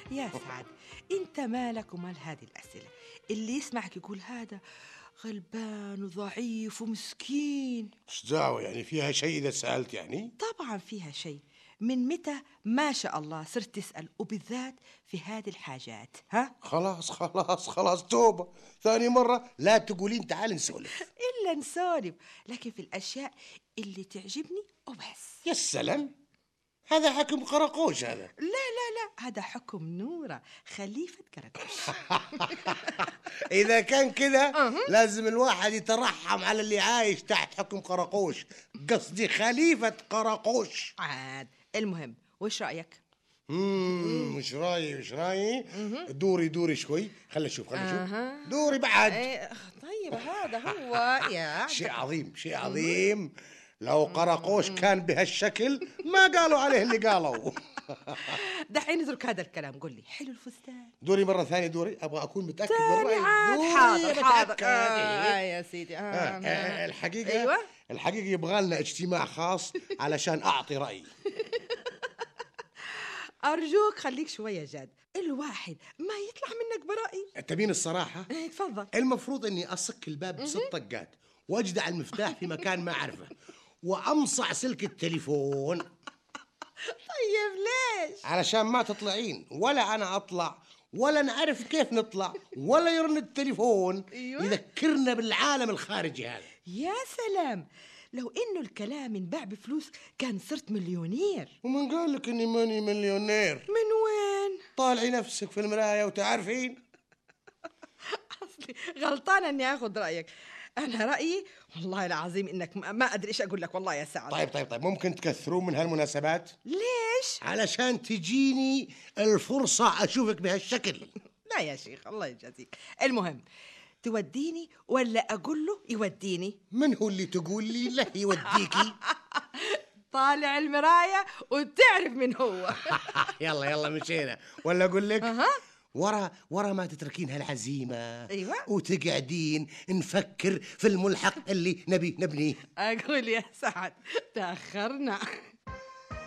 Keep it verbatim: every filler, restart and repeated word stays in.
يا سعد، انت مالك ومال هذه الأسئلة؟ اللي يسمعك يقول هذا غلبان وضعيف ومسكين. ايش دعوة يعني فيها شيء إذا سألت؟ يعني طبعا فيها شيء. من متى ما شاء الله صرت تسأل، وبالذات في هذه الحاجات؟ ها خلاص خلاص خلاص توبة، ثاني مرة لا تقولين تعال نسولف. إلا نسولف، لكن في الأشياء اللي تعجبني وبس. يا سلام، هذا حكم قراقوش هذا. لا لا لا، هذا حكم نورة خليفة قراقوش. إذا كان كذا لازم الواحد يترحم على اللي عايش تحت حكم قراقوش، قصدي خليفة قراقوش. عاد المهم، وش رأيك؟ امم وش رايي وش رايي دوري دوري شوي، خلنا نشوف خلنا نشوف أها. دوري بعد. إيه، طيب هذا هو يا شيء عظيم شيء عظيم. لو قراقوش كان بهالشكل ما قالوا عليه اللي قالوا. دحين اترك هذا الكلام، قل لي حلو الفستان؟ دوري مرة ثانية دوري، أبغى أكون متأكد من تاني رأيي. عاد. دوري، حاضر حاضر. متأكد. آه آه يا سيدي. آه آه. آه. الحقيقة أيوة. الحقيقة يبغى لنا اجتماع خاص علشان أعطي رأيي. أرجوك خليك شوية جاد، الواحد ما يطلع منك برأي. تبين الصراحة؟ إيه، تفضل. المفروض أني أصك الباب بست طقات، وأجدع المفتاح في مكان ما أعرفه، وأمصع سلك التليفون. طيب ليش؟ علشان ما تطلعين ولا أنا أطلع ولا نعرف كيف نطلع ولا يرن التليفون. أيوة. يذكرنا بالعالم الخارجي هذا. يا سلام، لو إنه الكلام ينباع بفلوس كان صرت مليونير. ومن قال لك إني ماني مليونير؟ من وين؟ طالعي نفسك في المراية وتعرفين. أصلي غلطانة إني آخذ رأيك. أنا رأيي والله العظيم إنك ما ما أدري إيش أقول لك والله يا سعد. طيب طيب طيب ممكن تكثرون من هالمناسبات؟ ليش؟ علشان تجيني الفرصة أشوفك بهالشكل. لا يا شيخ الله يجازيك. المهم، توديني ولا أقول له يوديني؟ من هو اللي تقول لي له يوديكي؟ طالع المراية وتعرف من هو. يلا يلا مشينا، ولا أقول لك أها. ورا ورا ما تتركين هالعزيمة. أيوة. وتقعدين نفكر في الملحق اللي نبي نبنيه. أقول يا سعد تأخرنا.